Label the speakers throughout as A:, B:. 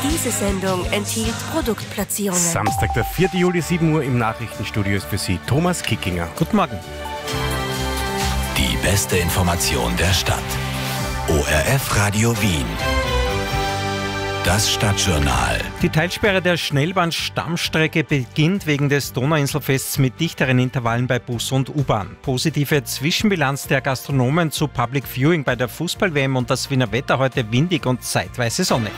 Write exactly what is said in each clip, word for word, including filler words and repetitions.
A: Diese Sendung enthielt Produktplatzierungen.
B: Samstag, der vierten Juli, sieben Uhr im Nachrichtenstudio ist für Sie Thomas Kickinger.
C: Guten Morgen.
D: Die beste Information der Stadt. O R F Radio Wien. Das Stadtjournal.
C: Die Teilsperre der Schnellbahn-Stammstrecke beginnt wegen des Donauinselfests mit dichteren Intervallen bei Bus und U-Bahn. Positive Zwischenbilanz der Gastronomen zu Public Viewing bei der Fußball-W M und das Wiener Wetter heute windig und zeitweise sonnig.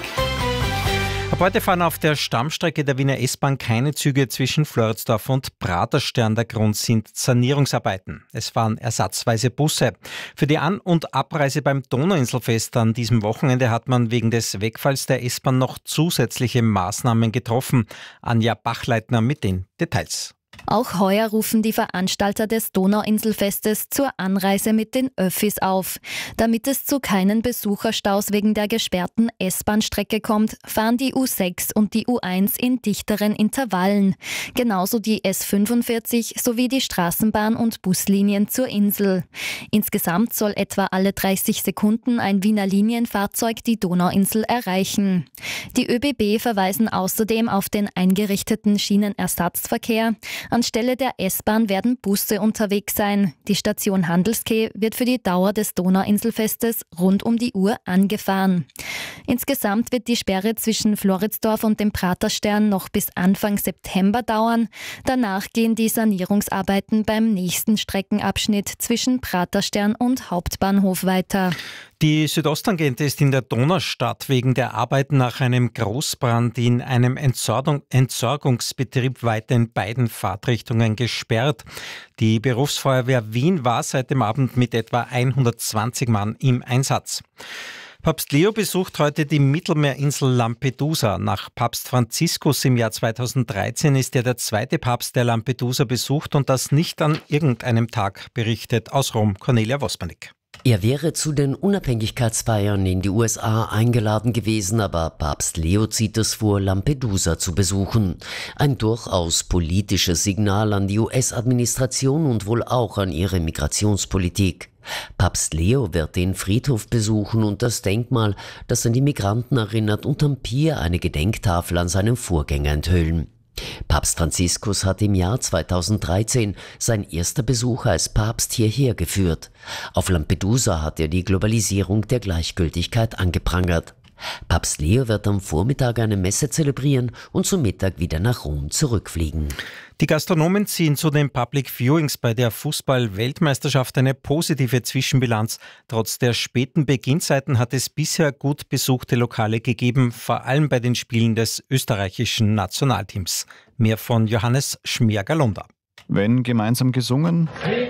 C: Ab heute fahren auf der Stammstrecke der Wiener S-Bahn keine Züge zwischen Floridsdorf und Praterstern. Der Grund sind Sanierungsarbeiten. Es fahren ersatzweise Busse. Für die An- und Abreise beim Donauinselfest an diesem Wochenende hat man wegen des Wegfalls der S-Bahn noch zusätzliche Maßnahmen getroffen. Anja Bachleitner mit den Details.
E: Auch heuer rufen die Veranstalter des Donauinselfestes zur Anreise mit den Öffis auf. Damit es zu keinen Besucherstaus wegen der gesperrten S-Bahn-Strecke kommt, fahren die U sechs und die U eins in dichteren Intervallen. Genauso die S fünfundvierzig sowie die Straßenbahn- und Buslinien zur Insel. Insgesamt soll etwa alle dreißig Sekunden ein Wiener Linienfahrzeug die Donauinsel erreichen. Die ÖBB verweisen außerdem auf den eingerichteten Schienenersatzverkehr. Anstelle der S-Bahn werden Busse unterwegs sein. Die Station Handelskeh wird für die Dauer des Donauinselfestes rund um die Uhr angefahren. Insgesamt wird die Sperre zwischen Floridsdorf und dem Praterstern noch bis Anfang September dauern. Danach gehen die Sanierungsarbeiten beim nächsten Streckenabschnitt zwischen Praterstern und Hauptbahnhof weiter.
C: Die Südosttangente ist in der Donaustadt wegen der Arbeiten nach einem Großbrand in einem Entsorgung, Entsorgungsbetrieb weiter in beiden Fahrtrichtungen gesperrt. Die Berufsfeuerwehr Wien war seit dem Abend mit etwa hundertzwanzig Mann im Einsatz. Papst Leo besucht heute die Mittelmeerinsel Lampedusa. Nach Papst Franziskus im Jahr zweitausenddreizehn ist er der zweite Papst, der Lampedusa besucht und das nicht an irgendeinem Tag, berichtet aus Rom Cornelia Wosmanik.
F: Er wäre zu den Unabhängigkeitsfeiern in die U S A eingeladen gewesen, aber Papst Leo zieht es vor, Lampedusa zu besuchen. Ein durchaus politisches Signal an die U S-Administration und wohl auch an ihre Migrationspolitik. Papst Leo wird den Friedhof besuchen und das Denkmal, das an die Migranten erinnert, und am Pier eine Gedenktafel an seinen Vorgänger enthüllen. Papst Franziskus hat im Jahr zweitausenddreizehn sein erster Besuch als Papst hierher geführt. Auf Lampedusa hat er die Globalisierung der Gleichgültigkeit angeprangert. Papst Leo wird am Vormittag eine Messe zelebrieren und zum Mittag wieder nach Rom zurückfliegen.
C: Die Gastronomen ziehen zu den Public Viewings bei der Fußball-Weltmeisterschaft eine positive Zwischenbilanz. Trotz der späten Beginnzeiten hat es bisher gut besuchte Lokale gegeben, vor allem bei den Spielen des österreichischen Nationalteams. Mehr von Johannes Schmergalonda.
G: Wenn gemeinsam gesungen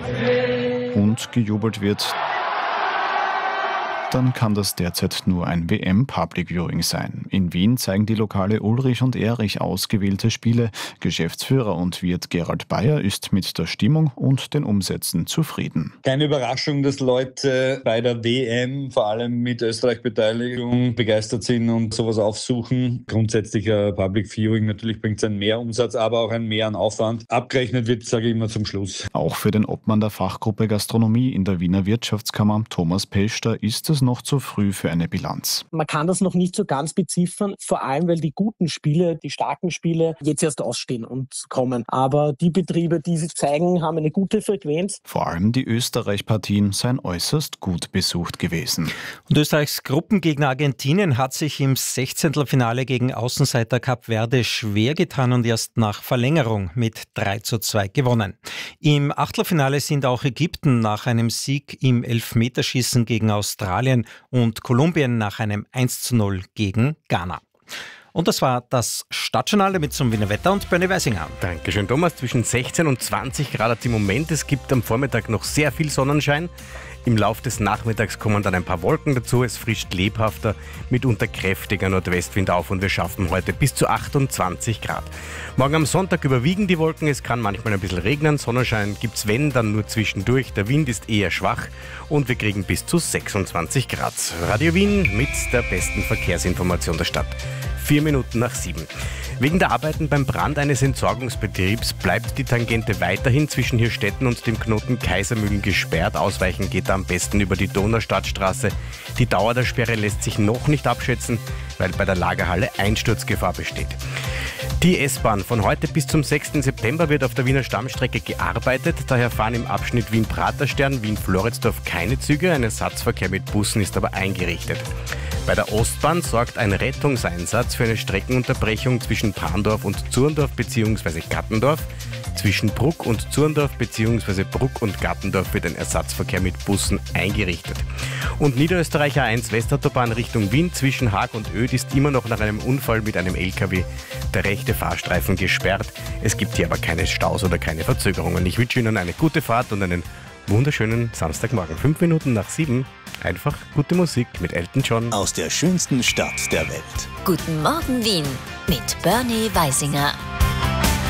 G: und gejubelt wird, dann kann das derzeit nur ein W M-Public Viewing sein. In Wien zeigen die Lokale Ulrich und Erich ausgewählte Spiele. Geschäftsführer und Wirt Gerald Bayer ist mit der Stimmung und den Umsätzen zufrieden.
H: Keine Überraschung, dass Leute bei der W M, vor allem mit Österreich-Beteiligung, begeistert sind und sowas aufsuchen. Grundsätzlich ein Public Viewing, natürlich bringt es einen Mehrumsatz, aber auch einen Mehr an Aufwand. Abgerechnet wird, sage ich immer, zum Schluss.
G: Auch für den Obmann der Fachgruppe Gastronomie in der Wiener Wirtschaftskammer, Thomas Peschter, ist es noch zu früh für eine Bilanz.
I: Man kann das noch nicht so ganz beziffern, vor allem weil die guten Spiele, die starken Spiele jetzt erst ausstehen und kommen. Aber die Betriebe, die sie zeigen, haben eine gute Frequenz.
G: Vor allem die Österreich-Partien seien äußerst gut besucht gewesen.
C: Und Österreichs Gruppengegner Argentinien hat sich im Sechzehntelfinale gegen Außenseiter Kap Verde schwer getan und erst nach Verlängerung mit drei zu zwei gewonnen. Im Achtelfinale sind auch Ägypten nach einem Sieg im Elfmeterschießen gegen Australien und Kolumbien nach einem eins zu null gegen Ghana. Und das war das Stadtjournal mit zum Wiener Wetter und Bernie Weisinger.
B: Dankeschön, Thomas. Zwischen sechzehn und zwanzig Grad im Moment. Es gibt am Vormittag noch sehr viel Sonnenschein. Im Laufe des Nachmittags kommen dann ein paar Wolken dazu. Es frischt lebhafter, mitunter kräftiger Nordwestwind auf und wir schaffen heute bis zu achtundzwanzig Grad. Morgen am Sonntag überwiegen die Wolken. Es kann manchmal ein bisschen regnen. Sonnenschein gibt's, wenn, dann nur zwischendurch. Der Wind ist eher schwach und wir kriegen bis zu sechsundzwanzig Grad. Radio Wien mit der besten Verkehrsinformation der Stadt. Vier Minuten nach sieben. Wegen der Arbeiten beim Brand eines Entsorgungsbetriebs bleibt die Tangente weiterhin zwischen Hirstetten und dem Knoten Kaisermühlen gesperrt. Ausweichen geht am besten über die Donaustadtstraße. Die Dauer der Sperre lässt sich noch nicht abschätzen. weil bei der Lagerhalle Einsturzgefahr besteht. Die S-Bahn von heute bis zum sechsten September wird auf der Wiener Stammstrecke gearbeitet. Daher fahren im Abschnitt Wien-Praterstern, Wien-Floridsdorf keine Züge. Ein Ersatzverkehr mit Bussen ist aber eingerichtet. Bei der Ostbahn sorgt ein Rettungseinsatz für eine Streckenunterbrechung zwischen Prandorf und Zurndorf bzw. Gattendorf. Zwischen Bruck und Zurndorf bzw. Bruck und Gattendorf wird ein Ersatzverkehr mit Bussen eingerichtet. Und Niederösterreicher eins Westautobahn Richtung Wien zwischen Haag und Oed ist immer noch nach einem Unfall mit einem L K W der rechte Fahrstreifen gesperrt. Es gibt hier aber keine Staus oder keine Verzögerungen. Ich wünsche Ihnen eine gute Fahrt und einen wunderschönen Samstagmorgen. Fünf Minuten nach sieben. Einfach gute Musik mit Elton John.
D: Aus der schönsten Stadt der Welt.
J: Guten Morgen Wien mit Bernie Weisinger.